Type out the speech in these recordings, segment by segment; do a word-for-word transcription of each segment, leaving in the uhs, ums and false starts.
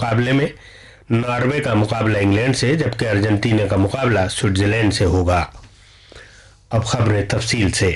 मुकाबले में नॉर्वे का मुकाबला इंग्लैंड से, जबकि अर्जेंटीना का मुकाबला स्विट्जरलैंड से होगा। अब खबरें तफसील से।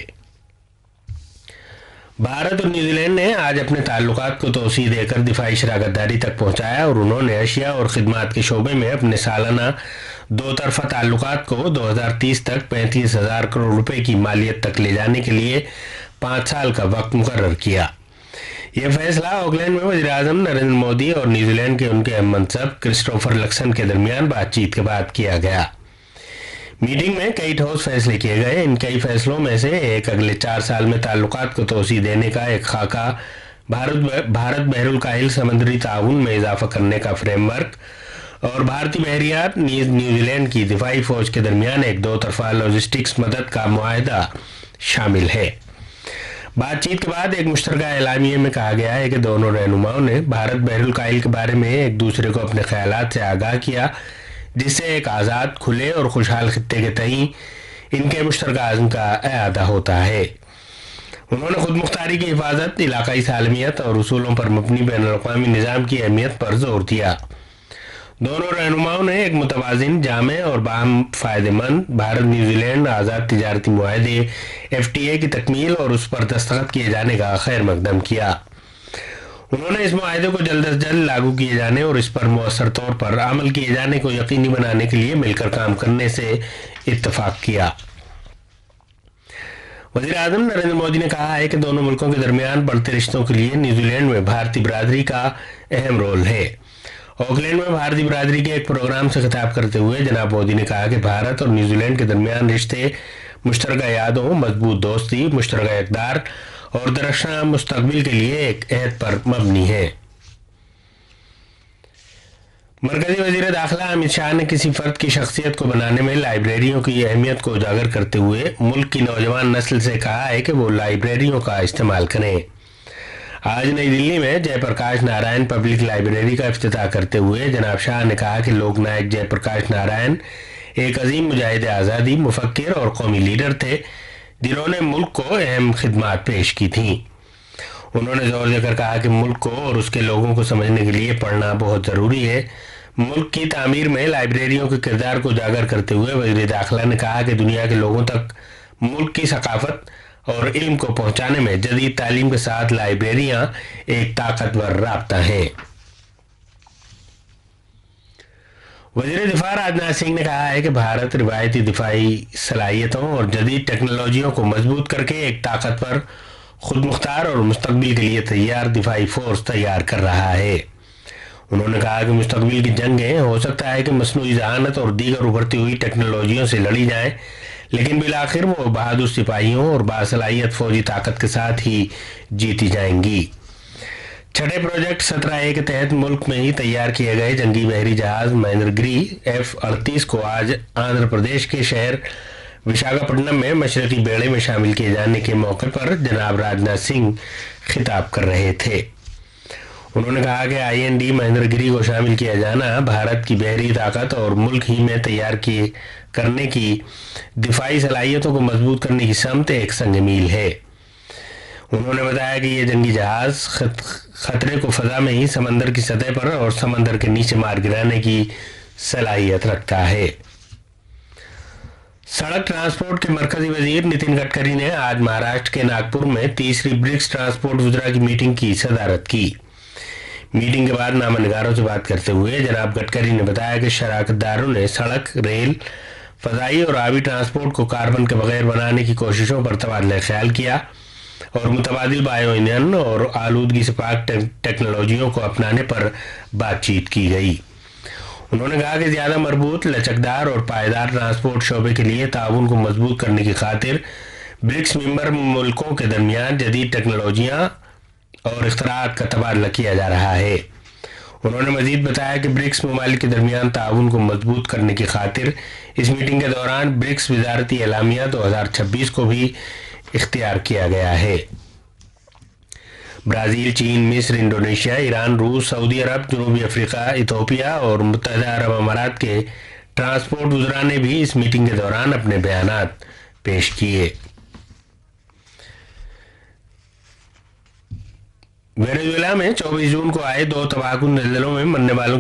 भारत और न्यूजीलैंड ने आज अपने ताल्लुकात को तोसी देकर दिफाई शराकतदारी तक पहुंचाया और उन्होंने अशिया और खिदमात के शोबे में अपने सालाना दो तरफा ताल्लुकात को दो हज़ार तीस तक पैंतीस हजार करोड़ रुपए की मालियत तक ले जाने के लिए पाँच साल का वक्त मुकर्रर किया। यह फैसला ऑकलैंड में वज़ीर आज़म नरेंद्र मोदी और न्यूजीलैंड के उनके अहम मंसब क्रिस्टोफर लक्सन के दरमियान बातचीत के बाद किया गया। मीटिंग में कई ठोस फैसले किए गए। इन कई फैसलों में से एक अगले चार साल में ताल्लुकात को तोसी देने का एक खाका, भारत भारत बहरुल काहिल समुद्री ताउन में इजाफा करने का फ्रेमवर्क और भारतीय बहरियात न्यूजीलैंड की दिफाई फौज के दरमियान एक दो तरफा लॉजिस्टिक्स मदद का मुआहदा शामिल है। बातचीत के बाद एक मुश्तरका एलामिये में कहा गया है कि दोनों रहनुमाओं ने भारत बहरुल काहिल के बारे में एक दूसरे को अपने ख्यालात से आगाह किया, जिससे एक आज़ाद, खुले और खुशहाल खित्ते के तईं इनके मुश्तरका अज़्म का अयादा होता है। उन्होंने खुद मुख्तारी की हिफाजत, इलाकाई सालमियत और उसूलों पर मबनी बैनुल-अक़वामी निज़ाम की अहमियत पर जोर दिया। दोनों रहनुमाओं ने एक मुतवाज़िन, जामे और बाहम फ़ायदेमंद Bharat New Zealand Azad तिजारती मुआहदे F T A की तकमील और उस पर दस्तखत किए जाने का खैर मकदम किया। उन्होंने इस मुआहदे को जल्द अज जल्द लागू किए जाने और इस पर मुअस्सर तौर पर अमल किए जाने को यकीनी बनाने के लिए मिलकर काम करने से इत्तफाक किया। वज़ीर आज़म नरेंद्र मोदी ने कहा है कि दोनों मुल्कों के दरमियान बढ़ते रिश्तों के लिए न्यूजीलैंड में भारतीय बिरादरी का अहम रोल है। ऑकलैंड में भारतीय बिरादरी के एक प्रोग्राम से खिताब करते हुए जनाब मोदी ने कहा कि भारत और न्यूजीलैंड के दरमियान रिश्ते मुश्तरका यादों, मजबूत दोस्ती, मुश्तरका इक़दार और दरअसल मुस्तकबिल के लिए एक अहद पर मबनी है। मरकजी वज़ीर दाखिला अमित शाह ने किसी फर्द की शख्सियत को बनाने में लाइब्रेरियों की अहमियत को उजागर करते हुए मुल्क की नौजवान नस्ल से कहा है कि वो लाइब्रेरियों का इस्तेमाल करें। आज नई दिल्ली में जयप्रकाश नारायण पब्लिक लाइब्रेरी का इफ्तिताह करते हुए जनाब शाह ने कहा कि लोक नायक जयप्रकाश नारायण एक अजीम मुजाहिद आज़ादी, मुफक्किर और कौमी लीडर थे जिन्होंने मुल्क को अहम खिदमात पेश की थीं। उन्होंने जोर देकर कहा कि मुल्क को और उसके लोगों को समझने के लिए पढ़ना बहुत ज़रूरी है। मुल्क की तामीर में लाइब्रेरियों के किरदार को उजागर करते हुए वज़ीर दाखिला ने कहा कि दुनिया के लोगों तक मुल्क की सकाफत और इल्म को पहुँचाने में जदीद तालीम के साथ लाइब्रेरियाँ एक ताकतवर राब्ता हैं। वज़ीर दिफा राजनाथ सिंह ने कहा है कि भारत रिवायती दिफाई सलाहियतों और जदीद टेक्नोलॉजियों को मजबूत करके एक ताकतवर, खुद मुख्तार और मुस्तकबिल के लिए तैयार दिफाई फोर्स तैयार कर रहा है। उन्होंने कहा कि मुस्तकबिल की जंगें हो सकता है कि मसनूई ज़हानत और दीगर उभरती हुई टेक्नोलॉजियों से लड़ी जाएं, लेकिन बिलाखिर वो बहादुर सिपाहियों और बासलाहियत फौजी ताकत के साथ ही जीती जाएंगी। छठे प्रोजेक्ट सत्रह ए के तहत मुल्क में ही तैयार किए गए जंगी बहरी जहाज महेंद्रगिरी एफ अड़तीस को आज आंध्र प्रदेश के शहर विशाखापट्टनम में मशरकी बेड़े में शामिल किए जाने के मौके पर जनाब राजनाथ सिंह खिताब कर रहे थे। उन्होंने कहा कि आई एन डी महेंद्रगिरी को शामिल किया जाना भारत की बहरी ताकत और मुल्क ही में तैयार किए करने की दिफाई सलाहियतों को मजबूत करने की समत एक संग मील है। उन्होंने बताया कि ये जंगी जहाज खतरे को फजा में ही समंदर की सतह पर और समंदर के नीचे मार गिराने की सलाहियत रखता है। सड़क ट्रांसपोर्ट के मरकजी वजीर नितिन गडकरी ने आज महाराष्ट्र के नागपुर में तीसरी ब्रिक्स ट्रांसपोर्ट वज़रा की मीटिंग की सदारत की। मीटिंग के बाद नामनिगारों से बात करते हुए जनाब गडकरी ने बताया कि शराकतदारों ने सड़क, रेल, फजाई और आबी ट्रांसपोर्ट को कार्बन के बगैर बनाने की कोशिशों पर तबादला ख्याल किया और मुतबादिल बायो ईंधन और आलूदगी से पाक टेक्नोलॉजियों को अपनाने पर बातचीत की गई। उन्होंने कहा कि ज़्यादा मजबूत, लचकदार और पायदार ट्रांसपोर्ट शोबे के लिए ताउन को मजबूत करने की खातिर ब्रिक्स मेंबर मुल्कों के दरमियान जदीद टेक्नोलॉजियाँ और इख्तराआत का तबादला किया जा रहा है। उन्होंने मजीद बताया कि ब्रिक्स ममालिक के दरमियान ताउन को मजबूत करने की खातिर इस मीटिंग के दौरान ब्रिक्स वजारती एलामिया दो हज़ार छब्बीस को भी इख्तियार किया गया है। ब्राज़ील, चीन, मिस्र, इंडोनेशिया, ईरान, रूस, सऊदी अरब, जनूबी अफ्रीका, इथोपिया और मुत्तहिदा अरब अमारात के ट्रांसपोर्ट वज़रा ने भी इस मीटिंग के दौरान अपने बयानात पेश किए। वेनेजुएला में चौबीस जून को आए दो तबाहकुन ज़लज़लों में मरने वालों